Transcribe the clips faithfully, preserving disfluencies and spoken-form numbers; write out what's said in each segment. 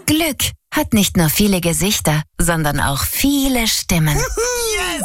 Glück hat nicht nur viele Gesichter, sondern auch viele Stimmen. Yes!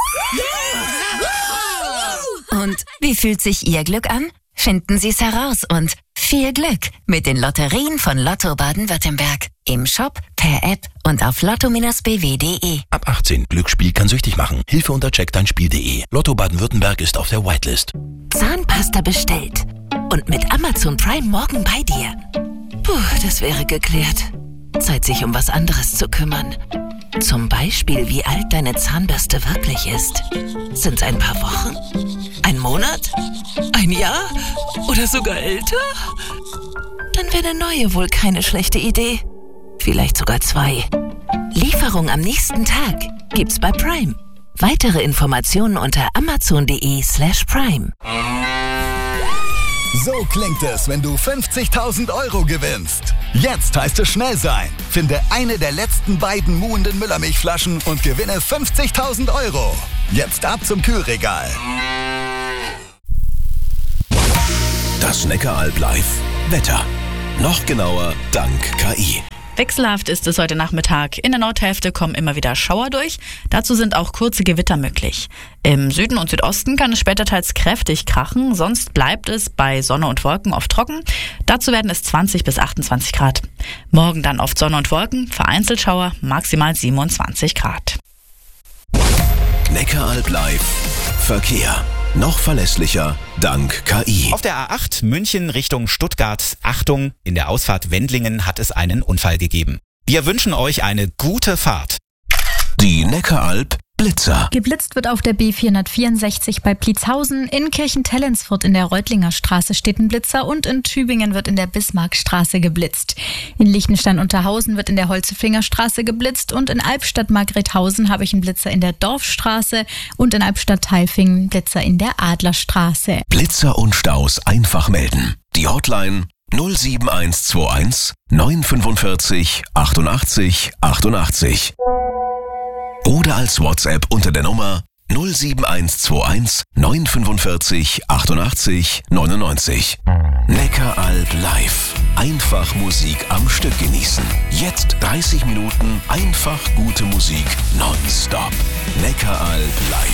Und wie fühlt sich Ihr Glück an? Finden Sie es heraus und viel Glück mit den Lotterien von Lotto Baden-Württemberg. Im Shop, per App und auf lotto Bindestrich b w punkt d e. Ab achtzehn. Glücksspiel kann süchtig machen. Hilfe unter check dein spiel punkt d e. Lotto Baden-Württemberg ist auf der Whitelist. Zahnpasta bestellt. Und mit Amazon Prime morgen bei dir. Puh, das wäre geklärt. Zeit, sich um was anderes zu kümmern. Zum Beispiel, wie alt deine Zahnbürste wirklich ist. Sind es ein paar Wochen? Ein Monat? Ein Jahr? Oder sogar älter? Dann wäre eine neue wohl keine schlechte Idee. Vielleicht sogar zwei. Lieferung am nächsten Tag gibt's bei Prime. Weitere Informationen unter amazon.de slash prime. So klingt es, wenn du fünfzigtausend Euro gewinnst. Jetzt heißt es schnell sein. Finde eine der letzten beiden muhenden Müllermilchflaschen und gewinne fünfzigtausend Euro. Jetzt ab zum Kühlregal. Das Neckaralb live. Wetter. Noch genauer dank K I. Wechselhaft ist es heute Nachmittag. In der Nordhälfte kommen immer wieder Schauer durch. Dazu sind auch kurze Gewitter möglich. Im Süden und Südosten kann es später teils kräftig krachen. Sonst bleibt es bei Sonne und Wolken oft trocken. Dazu werden es zwanzig bis achtundzwanzig Grad. Morgen dann oft Sonne und Wolken, vereinzelt Schauer, maximal siebenundzwanzig Grad. Neckaralb live. Verkehr. Noch verlässlicher dank K I. Auf der A acht München Richtung Stuttgart. Achtung, in der Ausfahrt Wendlingen hat es einen Unfall gegeben. Wir wünschen euch eine gute Fahrt. Die Neckaralb Blitzer. Geblitzt wird auf der B vierhundertvierundsechzig bei Pliezhausen, in Kirchentellensfurt in der Reutlinger Straße steht ein Blitzer und in Tübingen wird in der Bismarckstraße geblitzt. In Liechtenstein-Unterhausen wird in der Holzefingerstraße geblitzt und in Albstadt-Margrethausen habe ich einen Blitzer in der Dorfstraße und in Albstadt-Tailfingen Blitzer in der Adlerstraße. Blitzer und Staus einfach melden. Die Hotline null sieben eins zwei eins neun fünfundvierzig achtundachtzig achtundachtzig. Oder als WhatsApp unter der Nummer null sieben eins zwei eins neun fünfundvierzig achtundachtzig neunundneunzig. Neckaralb live. Einfach Musik am Stück genießen. Jetzt dreißig Minuten einfach gute Musik nonstop. Neckaralb live.